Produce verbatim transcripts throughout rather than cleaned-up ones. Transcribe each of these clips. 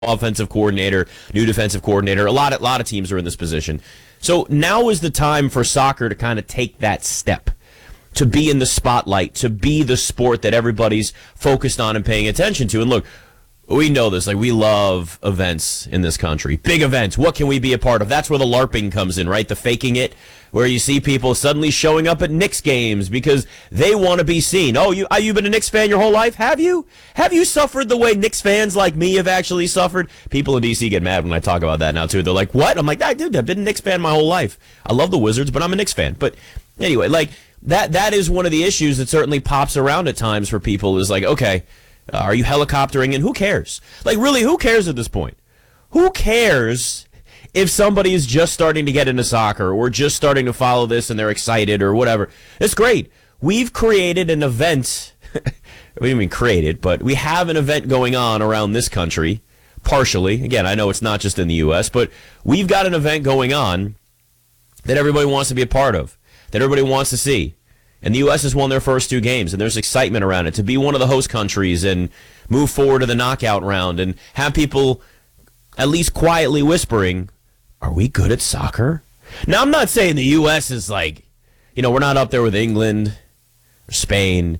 offensive coordinator, new defensive coordinator. A lot of, a lot of teams are in this position. So now is the time for soccer to kind of take that step, to be in the spotlight, to be the sport that everybody's focused on and paying attention to. And look, we know this. Like, we love events in this country. Big events. What can we be a part of? That's where the LARPing comes in, right? The faking it, where you see people suddenly showing up at Knicks games because they want to be seen. Oh, you, you've been a Knicks fan your whole life? Have you? Have you suffered the way Knicks fans like me have actually suffered? People in D C get mad when I talk about that now, too. They're like, what? I'm like, ah, dude, I've been a Knicks fan my whole life. I love the Wizards, but I'm a Knicks fan. But anyway, like, that that is one of the issues that certainly pops around at times for people is like, okay, Uh, are you helicoptering? And who cares? Like, really, who cares at this point? Who cares if somebody is just starting to get into soccer or just starting to follow this and they're excited or whatever? It's great. We've created an event. We didn't mean created, but we have an event going on around this country, partially. Again, I know it's not just in the U S, but we've got an event going on that everybody wants to be a part of, that everybody wants to see. And the U S has won their first two games, and there's excitement around it to be one of the host countries and move forward to the knockout round and have people at least quietly whispering, are we good at soccer? Now, I'm not saying the U S is like, you know, we're not up there with England or Spain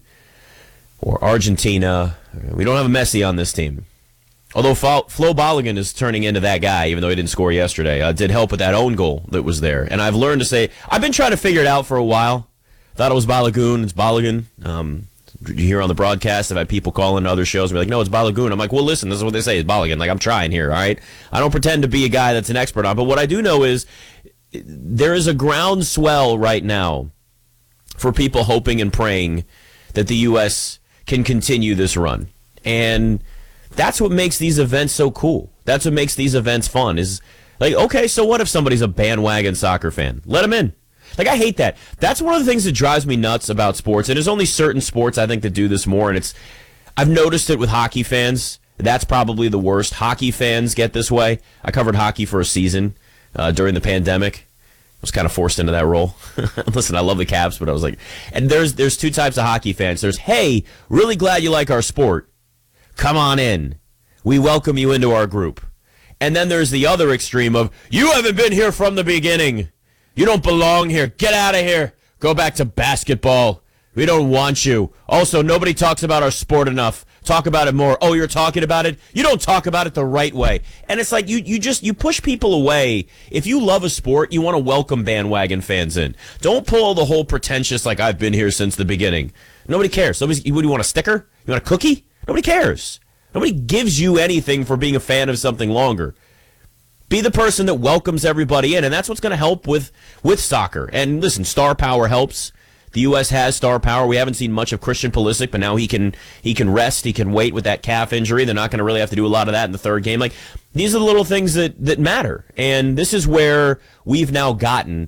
or Argentina. We don't have a Messi on this team. Although Flo Balogun is turning into that guy, even though he didn't score yesterday. Uh, did help with that own goal that was there. And I've learned to say, I've been trying to figure it out for a while. Thought it was Balogun. It's Balogun. Um, you hear on the broadcast, I've had people call in other shows and be like, no, it's Balogun. I'm like, well, listen, this is what they say. It's Balogun. Like, I'm trying here, all right? I don't pretend to be a guy that's an expert on, but what I do know is there is a groundswell right now for people hoping and praying that the U S can continue this run. And that's what makes these events so cool. That's what makes these events fun is, like, okay, so what if somebody's a bandwagon soccer fan? Let them in. Like, I hate that. That's one of the things that drives me nuts about sports. And there's only certain sports, I think, that do this more. And it's, I've noticed it with hockey fans. That's probably the worst. Hockey fans get this way. I covered hockey for a season uh, during the pandemic. I was kind of forced into that role. Listen, I love the Caps, but I was like, and there's there's two types of hockey fans. There's, hey, really glad you like our sport. Come on in. We welcome you into our group. And then there's the other extreme of, you haven't been here from the beginning. You don't belong here. Get out of here. Go back to basketball. We don't want you. Also, nobody talks about our sport enough. Talk about it more. Oh, you're talking about it? You don't talk about it the right way. And it's like you, you just you push people away. If you love a sport, you want to welcome bandwagon fans in. Don't pull the whole pretentious, like, I've been here since the beginning. Nobody cares. Nobody's, what, do you want a sticker? You want a cookie? Nobody cares. Nobody gives you anything for being a fan of something longer. Be the person that welcomes everybody in, and that's what's going to help with, with soccer. And listen, star power helps. The U S has star power. We haven't seen much of Christian Pulisic, but now he can he can rest. He can wait with that calf injury. They're not going to really have to do a lot of that in the third game. Like, these are the little things that, that matter. And this is where we've now gotten,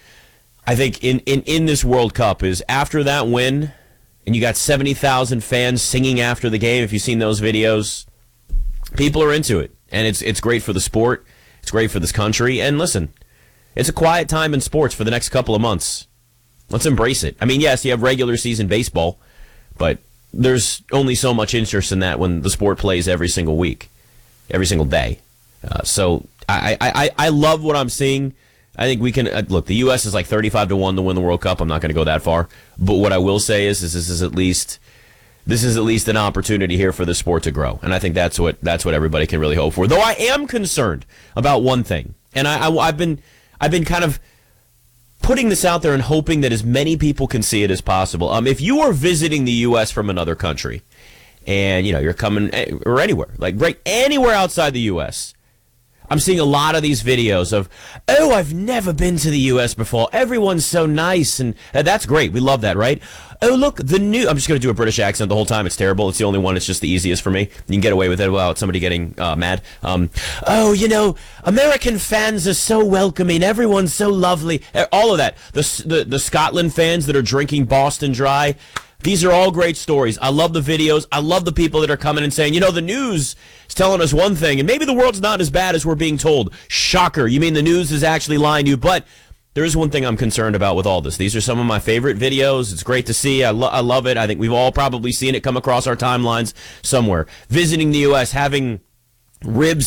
I think, in, in, in this World Cup, is after that win, and you got seventy thousand fans singing after the game. If you've seen those videos, people are into it. And it's it's great for the sport. It's great for this country. And listen, it's a quiet time in sports for the next couple of months. Let's embrace it. I mean, yes, you have regular season baseball, but there's only so much interest in that when the sport plays every single week, every single day. Uh, so I, I, I love what I'm seeing. I think we can uh, look. The U S is like thirty-five to one to win the World Cup. I'm not going to go that far, but what I will say is, is this is at least this is at least an opportunity here for the sport to grow, and I think that's what that's what everybody can really hope for. Though I am concerned about one thing, and I, I I've been I've been kind of putting this out there and hoping that as many people can see it as possible. Um, if you are visiting the U S from another country, and you know you're coming or anywhere, like right anywhere outside the U S, I'm seeing a lot of these videos of, oh, I've never been to the U S before. Everyone's so nice, and uh, that's great. We love that, right? Oh, look, the new... I'm just going to do a British accent the whole time. It's terrible. It's the only one. It's just the easiest for me. You can get away with it without somebody getting uh, mad. Um, oh, you know, American fans are so welcoming. Everyone's so lovely. All of that. The, the, the Scotland fans that are drinking Boston Dry. These are all great stories. I love the videos. I love the people that are coming and saying, you know, the news is telling us one thing, and maybe the world's not as bad as we're being told. Shocker. You mean the news is actually lying to you? But there is one thing I'm concerned about with all this. These are some of my favorite videos. It's great to see. I, lo- I love it. I think we've all probably seen it come across our timelines somewhere. Visiting the U S, having ribs